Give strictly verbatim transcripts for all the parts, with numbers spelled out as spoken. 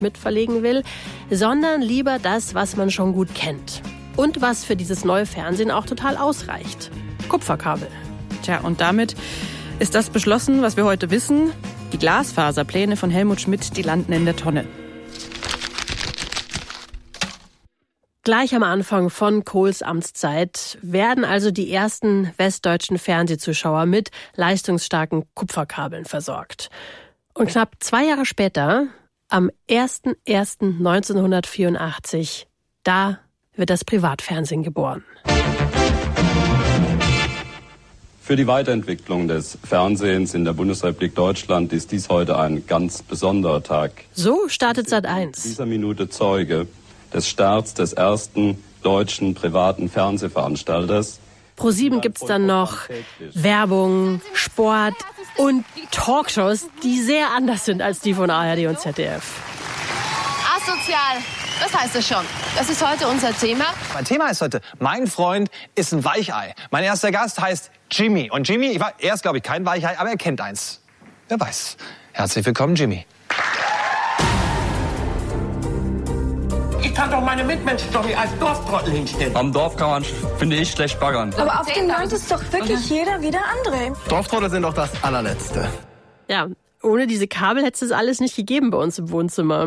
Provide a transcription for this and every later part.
mitverlegen will, sondern lieber das, was man schon gut kennt. Und was für dieses neue Fernsehen auch total ausreicht. Kupferkabel. Tja, und damit ist das beschlossen, was wir heute wissen. Die Glasfaserpläne von Helmut Schmidt, die landen in der Tonne. Gleich am Anfang von Kohls Amtszeit werden also die ersten westdeutschen Fernsehzuschauer mit leistungsstarken Kupferkabeln versorgt. Und knapp zwei Jahre später, am erster erster neunzehnhundertvierundachtzig, da wird das Privatfernsehen geboren. Für die Weiterentwicklung des Fernsehens in der Bundesrepublik Deutschland ist dies heute ein ganz besonderer Tag. So startet Sat eins. In dieser Minute Zeuge des Starts des ersten deutschen privaten Fernsehveranstalters. Pro sieben gibt's dann noch Werbung, Sport und Talkshows, die sehr anders sind als die von A R D und Z D F. Asozial, das heißt es schon. Das ist heute unser Thema. Mein Thema ist heute, mein Freund ist ein Weichei. Mein erster Gast heißt Jimmy. Und Jimmy, ich war, er ist glaube ich kein Weichei, aber er kennt eins. Wer weiß. Herzlich willkommen, Jimmy. Ich kann doch meine Mitmenschen doch nicht als Dorftrottel hinstellen. Am Dorf kann man, finde ich, schlecht baggern. Aber auf dem Land ist doch wirklich jeder wie der andere. Dorftrottel sind doch das allerletzte. Ja, ohne diese Kabel hätte es alles nicht gegeben bei uns im Wohnzimmer.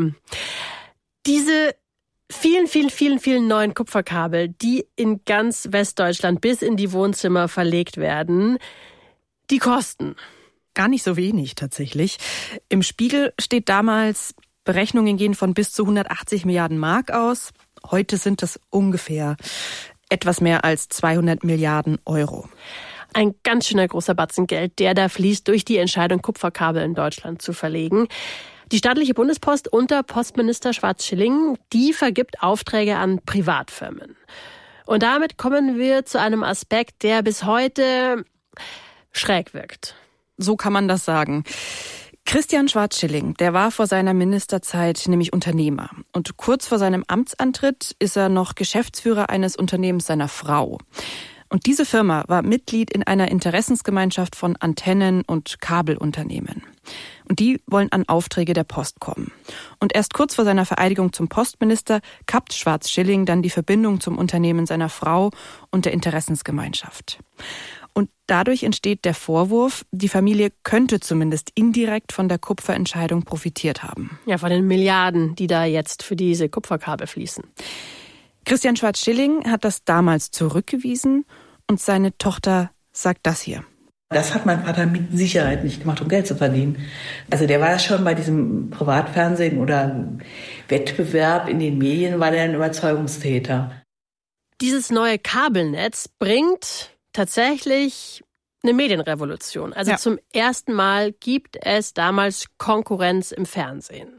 Diese vielen, vielen, vielen, vielen neuen Kupferkabel, die in ganz Westdeutschland bis in die Wohnzimmer verlegt werden, die kosten. Gar nicht so wenig tatsächlich. Im Spiegel steht damals, Berechnungen gehen von bis zu hundertachtzig Milliarden Mark aus. Heute sind es ungefähr etwas mehr als zweihundert Milliarden Euro. Ein ganz schöner großer Batzen Geld, der da fließt durch die Entscheidung, Kupferkabel in Deutschland zu verlegen. Die staatliche Bundespost unter Postminister Schwarz-Schilling, die vergibt Aufträge an Privatfirmen. Und damit kommen wir zu einem Aspekt, der bis heute schräg wirkt. So kann man das sagen. Christian Schwarz-Schilling, der war vor seiner Ministerzeit nämlich Unternehmer. Und kurz vor seinem Amtsantritt ist er noch Geschäftsführer eines Unternehmens seiner Frau. Und diese Firma war Mitglied in einer Interessensgemeinschaft von Antennen- und Kabelunternehmen. Und die wollen an Aufträge der Post kommen. Und erst kurz vor seiner Vereidigung zum Postminister kappt Schwarz-Schilling dann die Verbindung zum Unternehmen seiner Frau und der Interessensgemeinschaft. Und dadurch entsteht der Vorwurf, die Familie könnte zumindest indirekt von der Kupferentscheidung profitiert haben. Ja, von den Milliarden, die da jetzt für diese Kupferkabel fließen. Christian Schwarz-Schilling hat das damals zurückgewiesen und seine Tochter sagt das hier. Das hat mein Vater mit Sicherheit nicht gemacht, um Geld zu verdienen. Also der war ja schon bei diesem Privatfernsehen oder Wettbewerb in den Medien, war der ein Überzeugungstäter. Dieses neue Kabelnetz bringt tatsächlich eine Medienrevolution. Also ja. Zum ersten Mal gibt es damals Konkurrenz im Fernsehen.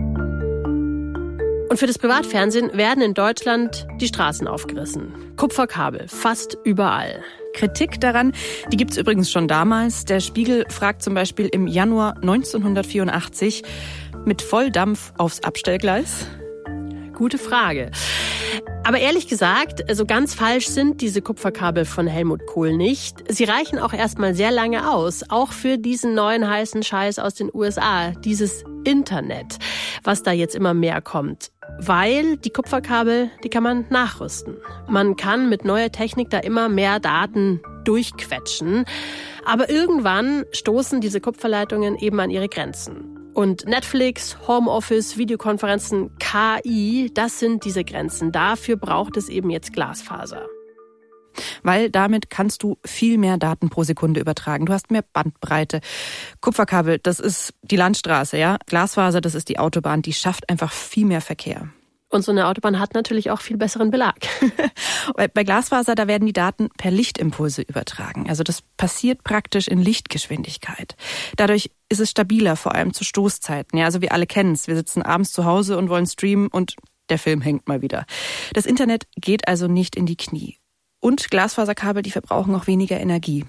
Und für das Privatfernsehen werden in Deutschland die Straßen aufgerissen. Kupferkabel, fast überall. Kritik daran, die gibt's übrigens schon damals. Der Spiegel fragt zum Beispiel im Januar neunzehnhundertvierundachtzig mit Volldampf aufs Abstellgleis. Gute Frage. Aber ehrlich gesagt, so ganz falsch sind diese Kupferkabel von Helmut Kohl nicht. Sie reichen auch erstmal sehr lange aus, auch für diesen neuen heißen Scheiß aus den U S A, dieses Internet, was da jetzt immer mehr kommt. Weil die Kupferkabel, die kann man nachrüsten. Man kann mit neuer Technik da immer mehr Daten durchquetschen. Aber irgendwann stoßen diese Kupferleitungen eben an ihre Grenzen. Und Netflix, Homeoffice, Videokonferenzen, K I, das sind diese Grenzen. Dafür braucht es eben jetzt Glasfaser. Weil damit kannst du viel mehr Daten pro Sekunde übertragen. Du hast mehr Bandbreite. Kupferkabel, das ist die Landstraße, ja. Glasfaser, das ist die Autobahn. Die schafft einfach viel mehr Verkehr. Und so eine Autobahn hat natürlich auch viel besseren Belag. Bei Glasfaser, da werden die Daten per Lichtimpulse übertragen. Also das passiert praktisch in Lichtgeschwindigkeit. Dadurch ist es stabiler, vor allem zu Stoßzeiten. Ja, also wir alle kennen es. Wir sitzen abends zu Hause und wollen streamen und der Film hängt mal wieder. Das Internet geht also nicht in die Knie. Und Glasfaserkabel, die verbrauchen auch weniger Energie.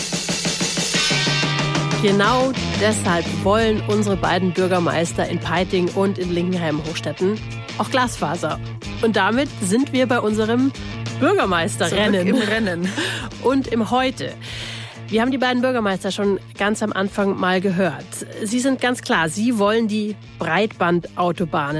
Genau deshalb wollen unsere beiden Bürgermeister in Peiting und in Linkenheim-Hochstetten auch Glasfaser. Und damit sind wir bei unserem Bürgermeisterrennen. Zurück im Rennen. Und im Heute. Wir haben die beiden Bürgermeister schon ganz am Anfang mal gehört. Sie sind ganz klar, sie wollen die Breitbandautobahnen